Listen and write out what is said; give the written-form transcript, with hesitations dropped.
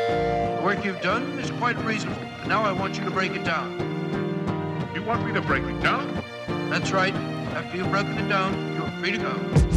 The work you've done is quite reasonable. Now I want you to break it down. You want me to break it down? That's right. After you've broken it down, you're free to go.